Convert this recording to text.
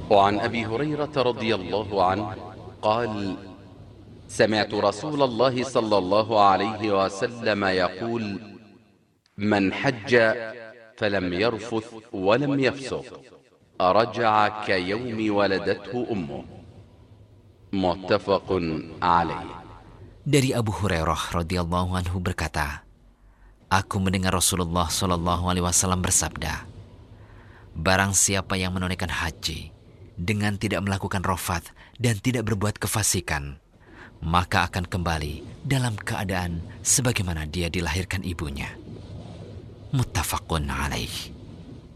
وعن أبي هريرة رضي الله عنه قال: سمعت رسول الله صلى الله عليه وسلم يقول: من حج فلم يرفث ولم يفسق رجع كيوم ولدته أمه. متفق عليه. Dari Abu Hurairah radhiyallahu anhu berkata, aku mendengar Rasulullah Shallallahu alaihi wasallam bersabda, barang siapa yang menunaikan haji dengan tidak melakukan rafat dan tidak berbuat kefasikan, maka akan kembali dalam keadaan sebagaimana dia dilahirkan ibunya. Muttafaqun alaih.